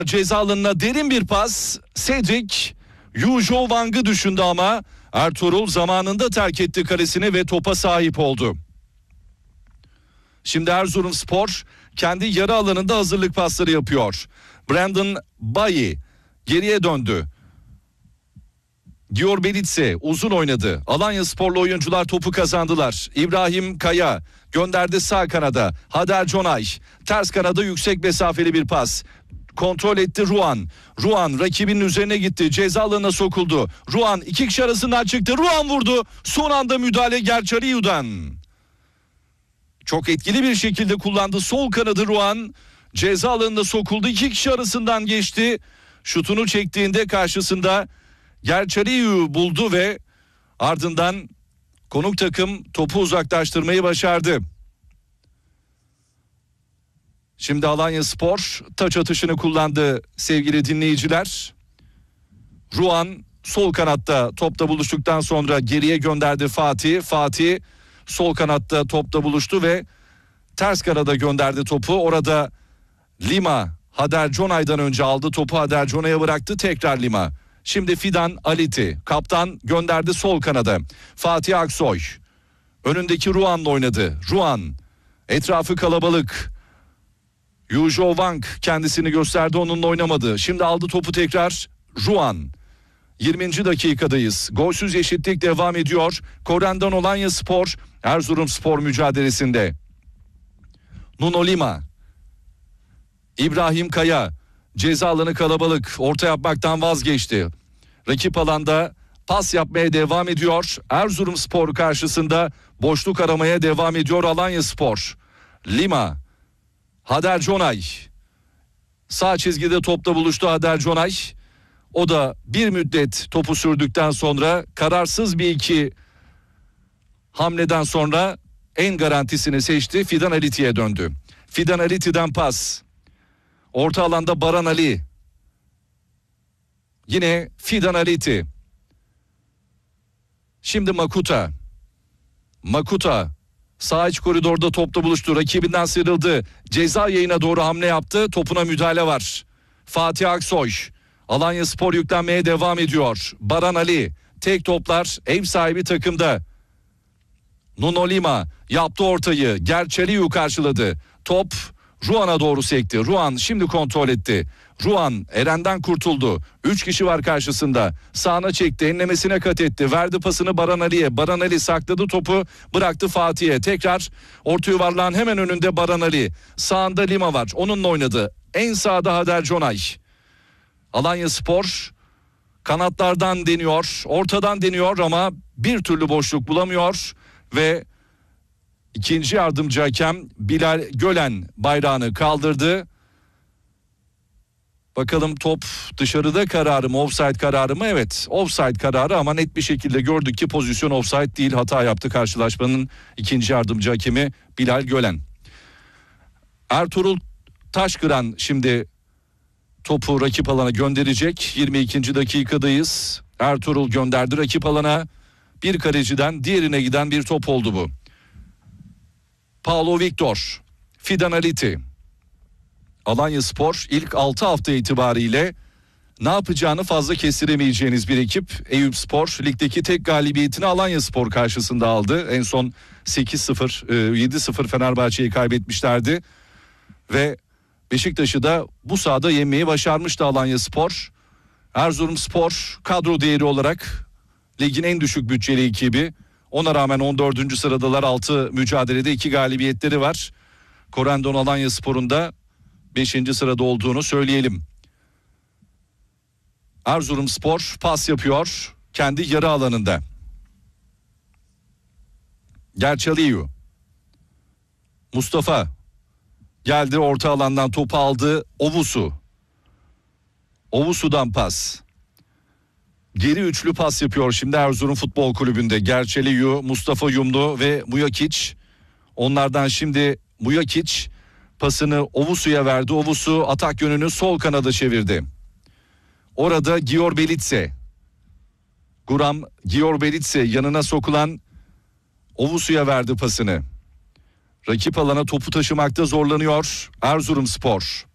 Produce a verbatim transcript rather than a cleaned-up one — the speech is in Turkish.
Ceza alanına derin bir pas. Cedric Yujo Wang'ı düşündü ama Ertuğrul zamanında terk etti kalesini ve topa sahip oldu. Şimdi Erzurumspor kendi yarı alanında hazırlık pasları yapıyor. Brandon Bayi geriye döndü. Gior Belitse uzun oynadı. Alanyasporlu oyuncular topu kazandılar. İbrahim Kaya gönderdi sağ kanada. Hader Conay ters kanada yüksek mesafeli bir pas. Kontrol etti Ruan. Ruan rakibinin üzerine gitti. Ceza alanına sokuldu. Ruan iki kişi arasından çıktı. Ruan vurdu. Son anda müdahale Gerçariyu'dan. Çok etkili bir şekilde kullandı. Sol kanadı Ruan. Ceza alanına sokuldu. İki kişi arasından geçti. Şutunu çektiğinde karşısında Gerçariyu buldu ve ardından konuk takım topu uzaklaştırmayı başardı. Şimdi Alanyaspor taç atışını kullandı sevgili dinleyiciler. Ruan sol kanatta topla buluştuktan sonra geriye gönderdi Fatih. Fatih sol kanatta topla buluştu ve ters kanada gönderdi topu. Orada Lima Hader Conay'dan önce aldı topu, Hader Conay'a bıraktı, tekrar Lima. Şimdi Fidan Aliti kaptan gönderdi sol kanada. Fatih Aksoy önündeki Ruan'la oynadı. Ruan etrafı kalabalık. Yujo Wang kendisini gösterdi, onunla oynamadı. Şimdi aldı topu tekrar Ruan. yirminci dakikadayız. Golsüz eşitlik devam ediyor. Koren'den Alanyaspor Erzurumspor mücadelesinde. Nuno Lima. İbrahim Kaya. Ceza alanı kalabalık. Orta yapmaktan vazgeçti. Rakip alanda pas yapmaya devam ediyor. Erzurumspor karşısında boşluk aramaya devam ediyor Alanyaspor. Lima. Hader Conay. Sağ çizgide topla buluştu Hader Conay. O da bir müddet topu sürdükten sonra kararsız bir iki hamleden sonra en garantisini seçti. Fidan Aliti'ye döndü. Fidan Aliti'den pas. Orta alanda Baran Ali. Yine Fidan Aliti. Şimdi Makuta. Makuta sağ iç koridorda topla buluştu. Rakibinden sıyrıldı. Ceza yayına doğru hamle yaptı. Topuna müdahale var. Fatih Aksoy. Alanyaspor yüklenmeye devam ediyor. Baran Ali. Tek toplar ev sahibi takımda. Nuno Lima yaptı ortayı. Gerçeriyu karşıladı. Top Ruan'a doğru sekti. Ruan şimdi kontrol etti. Ruan Eren'den kurtuldu. Üç kişi var karşısında. Sağına çekti. Enlemesine kat etti. Verdi pasını Baran Ali'ye. Baran Ali sakladı topu. Bıraktı Fatih'e. Tekrar orta yuvarlağın hemen önünde Baran Ali. Sağında Lima var. Onunla oynadı. En sağda Hader Conay. Alanyaspor kanatlardan deniyor. Ortadan deniyor ama bir türlü boşluk bulamıyor. Ve İkinci yardımcı hakem Bilal Gölen bayrağını kaldırdı. Bakalım top dışarıda kararı mı, offside kararı mı? Evet, offside kararı ama net bir şekilde gördük ki pozisyon offside değil, hata yaptı karşılaşmanın ikinci yardımcı hakemi Bilal Gölen. Ertuğrul Taşkıran şimdi topu rakip alana gönderecek. yirmi ikinci dakikadayız. Ertuğrul gönderdi rakip alana. Bir kaleciden diğerine giden bir top oldu bu. Paulo Victor, Fidan Aliti. Alanyaspor ilk altı hafta itibariyle ne yapacağını fazla kestiremeyeceğiniz bir ekip. Eyüpspor ligdeki tek galibiyetini Alanyaspor karşısında aldı. En son sekiz sıfır, yedi sıfır Fenerbahçe'yi kaybetmişlerdi. Ve Beşiktaş'ı da bu sahada yenmeyi başarmıştı Alanyaspor. Erzurumspor kadro değeri olarak ligin en düşük bütçeli ekibi. Ona rağmen on dördüncü sıradalar, altı mücadelede iki galibiyetleri var. Korendon Alanyaspor'un da beşinci sırada olduğunu söyleyelim. Erzurumspor pas yapıyor kendi yarı alanında. Gerçaliyu. Mustafa geldi, orta alandan topu aldı. Ovusu. Ovusu'dan pas. Geri üçlü pas yapıyor şimdi Erzurum Futbol Kulübü'nde. Gerçeliyu, Mustafa Yumlu ve Mujakic. Onlardan şimdi Mujakic pasını Ovusu'ya verdi. Ovusu atak yönünü sol kanada çevirdi. Orada Gior Belitse. Guram Gior Belitse yanına sokulan Ovusu'ya verdi pasını. Rakip alana topu taşımakta zorlanıyor Erzurumspor.